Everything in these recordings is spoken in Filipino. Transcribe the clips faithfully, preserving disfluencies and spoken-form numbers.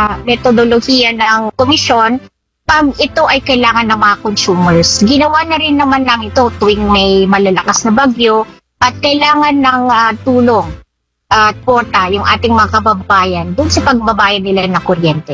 metodolohiya ng komisyon, pag ito ay kailangan ng mga consumers. Ginawa na rin naman lang ito tuwing may malalakas na bagyo at kailangan ng uh, tulong at uh, porta yung ating mga kababayan doon sa pagbabayad nila ng kuryente.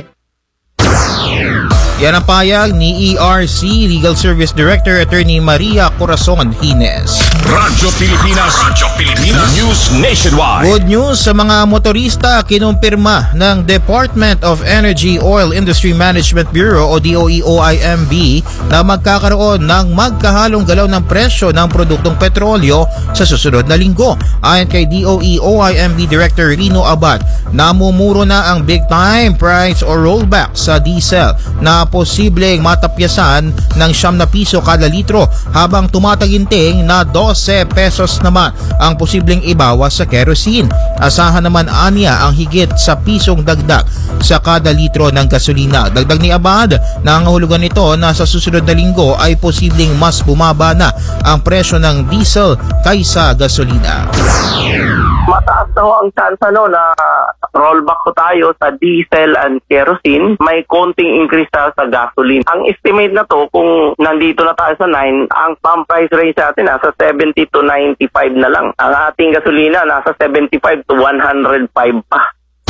Yan ang payag ni E R C Legal Service Director Attorney Maria Corazon Hines. Radyo Pilipinas, Radyo Pilipinas, News Nationwide. Good news sa mga motorista, kinumpirma ng Department of Energy Oil Industry Management Bureau o D O E O I M B na magkakaroon ng magkahalong galaw ng presyo ng produktong petrolyo sa susunod na linggo. Ayon kay D O E O I M B Director Rino Abad, namumuro na ang big time price o rollback sa diesel na posibleng matapyasan ng siyam na piso kada litro habang tumataginting na dose pesos naman ang posibleng ibawas sa kerosene. Asahan naman aniya ang higit sa pisong dagdag sa kada litro ng gasolina. Dagdag ni Abad na ang hulugan nito na sa susunod na linggo ay posibleng mas bumaba na ang presyo ng diesel kaysa gasolina. Mataas na ho ang chance no, na rollback ko tayo sa diesel and kerosene. May konting increase sa, sa gasoline. Ang estimate na to, kung nandito na tayo sa nine, ang pump price range natin nasa seventy to ninety-five na lang. Ang ating gasolina nasa seventy-five to one hundred five pa.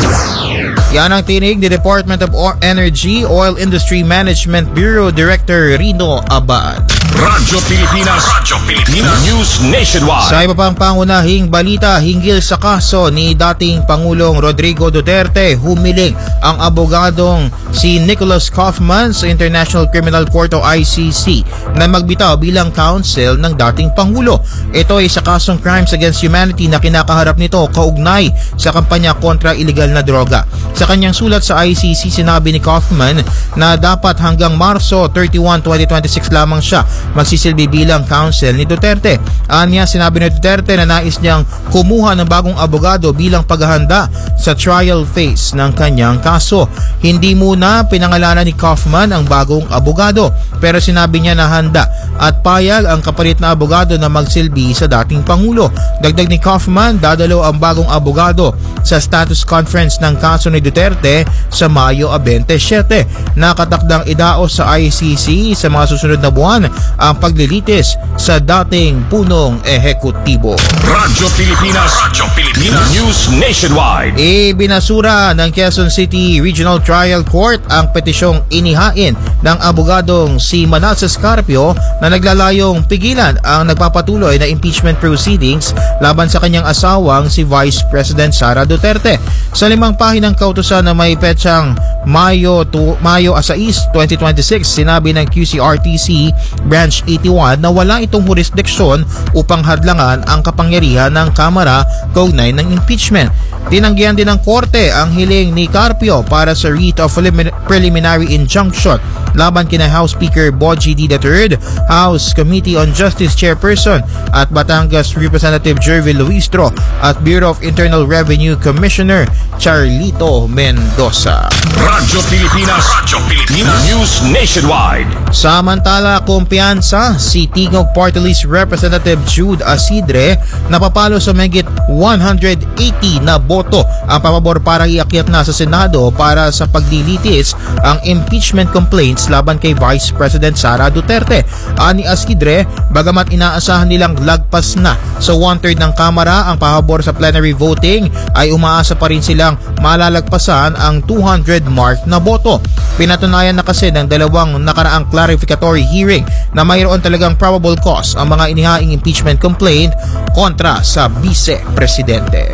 Yan ang tinig ni Department of Energy Oil Industry Management Bureau Director Rino Abad. Radyo Pilipinas, Radyo Pilipinas, News Nationwide. Sa iba pang pangunahing balita hinggil sa kaso ni dating Pangulong Rodrigo Duterte, humiling ang abogadong si Nicholas Kaufman sa International Criminal Court o I C C na magbitaw bilang counsel ng dating Pangulo. Ito ay sa kasong Crimes Against Humanity na kinakaharap nito kaugnay sa kampanya kontra iligal na droga. Sa kanyang sulat sa I C C, sinabi ni Kaufman na dapat hanggang Marso thirty-first, twenty twenty-six lamang siya magsisilbi bilang counsel ni Duterte. Anya, sinabi ni Duterte na nais niyang kumuha ng bagong abogado bilang paghahanda sa trial phase ng kanyang kaso. Hindi muna pinangalanan ni Kaufman ang bagong abogado, pero sinabi niya na handa at payag ang kapalit na abogado na magsilbi sa dating Pangulo. Dagdag ni Kaufman, dadalo ang bagong abogado sa status conference ng kaso ni Duterte sa Mayo twenty-seven. Nakatakdang idaos sa I C C sa mga susunod na buwan ang paglilitis sa dating punong ehekutibo. Radyo Pilipinas, Radyo Pilipinas, News Nationwide. Ibinasura ng Quezon City Regional Trial Court ang petisyong inihain ng abogadong si Manasseh Carpio na naglalayong pigilan ang nagpapatuloy na impeachment proceedings laban sa kanyang asawang si Vice President Sara Duterte. Sa limang pahinang kautusan na may petsang Mayo to Mayo six, twenty twenty-six, sinabi ng Q C R T C Branch eighty-one na wala itong jurisdiksyon upang hadlangan ang kapangyarihan ng Kamara kaugnay ng impeachment. Tinanggihan din ng korte ang hiling ni Carpio para sa writ of preliminary injunction laban kina House Speaker Bogie D. the third, House Committee on Justice Chairperson at Batangas Representative Jervil Luistro at Bureau of Internal Revenue Commissioner Charlito Mendoza. Radyo Pilipinas, Radyo Pilipinas, News Nationwide. Samantala, kumpiyansa si Tingog Party List Representative Jude Asidre na papalo sa mahigit one hundred eighty na boto ang pabor para iakyat na sa Senado para sa paglilitis ang impeachment complaints laban kay Vice President Sara Duterte. Ani Asidre, bagamat inaasahan nilang lagpas na sa one-third ng Kamara ang pabor sa plenary voting, ay umaasa pa rin silang malalagpasan ang two hundred mark na boto. Pinatunayan na kasi ng dalawang nakaraang clarificatory hearing na mayroon talagang probable cause ang mga inihaing impeachment complaint kontra sa Vice Presidente.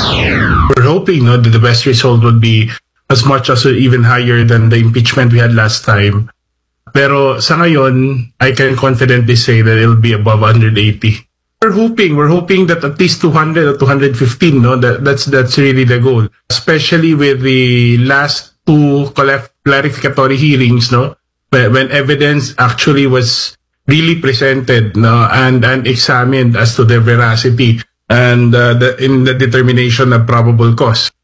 We're hoping no, that the best result would be as much as or even higher than the impeachment we had last time. Pero sa ngayon, I can confidently say that it'll be above one hundred eighty. We're hoping, we're hoping that at least two hundred or two hundred fifteen, no, that that's that's really the goal. Especially with the last two clarificatory hearings, no, when evidence actually was really presented, no, and and examined as to their veracity and uh, the, in the determination of probable cause.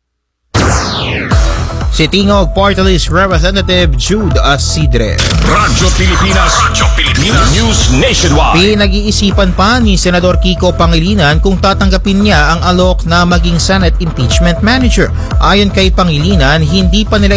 Si Tingog Party List Representative Jude Asidre. Radyo Pilipinas, Radyo Pilipinas, News Nationwide. Pinag-iisipan pa ni Senador Kiko Pangilinan kung tatanggapin niya ang alok na maging Senate Impeachment Manager. Ayon kay Pangilinan, hindi pa nila